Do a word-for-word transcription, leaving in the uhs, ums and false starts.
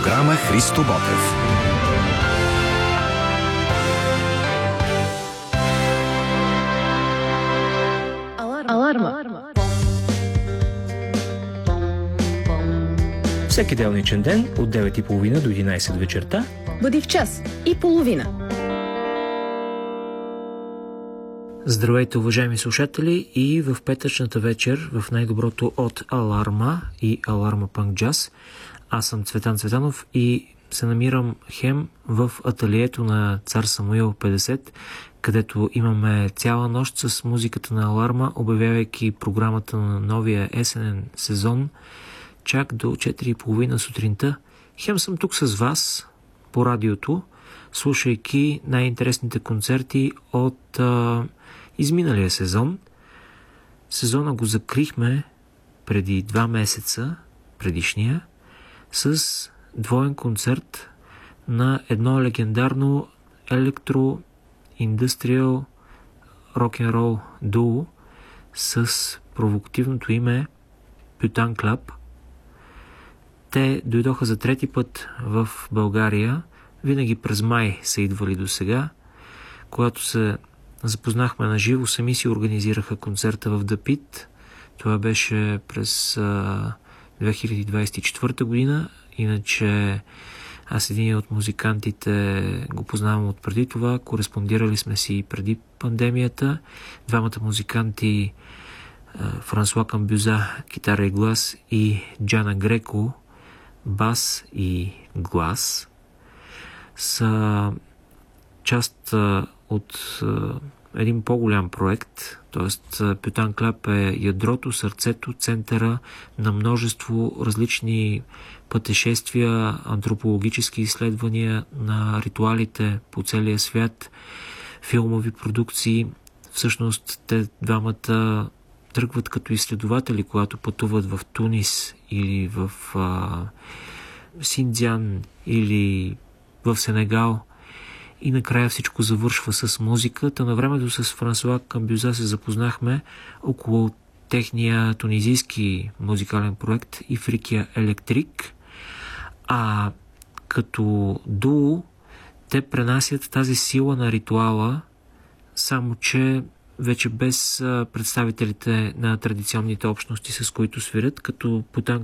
Програма Христо Ботев. Аларма. Всеки делничен ден от девет и половина до единайсет вечерта бъди в час и половина. Здравейте, уважаеми слушатели, и в петъчната вечер в най-доброто от Аларма и Аларма Панк Джаз. Аз съм Цветан Цветанов и се намирам хем в ателието на Цар Самуил петдесет, където имаме цяла нощ с музиката на Аларма, обявявайки програмата на новия есенен сезон чак до четири и половина сутринта. Хем съм тук с вас по радиото, слушайки най-интересните концерти от а, изминалия сезон. Сезона го закрихме преди два месеца, предишния, с двоен концерт на едно легендарно електро-индустриал рок-н-рол дуо с провокативното име Putang Club. Те дойдоха за трети път в България. Винаги през май са идвали до сега. Когато се запознахме на живо, сами си организираха концерта в The Pit. Това беше през а, две хиляди двайсет и четвърта година. Иначе аз един от музикантите го познавам от преди това. Кореспондирали сме си преди пандемията. Двамата музиканти, Франсуа Камбюза, китара и глас, и Джана Греко, бас и глас, са част от един по-голям проект. Тоест, Putang Club е ядрото, сърцето, центъра на множество различни пътешествия, антропологически изследвания на ритуалите по целия свят, филмови продукции. Всъщност, те двамата тръгват като изследователи, когато пътуват в Тунис или в а, Синдзян или в Сенегал, и накрая всичко завършва с музиката. На времето с Франсуа Камбюза се запознахме около техния тунизийски музикален проект Ифрикия Електрик, а като дуо те пренасят тази сила на ритуала, само че вече без представителите на традиционните общности, с които свирят, като Putang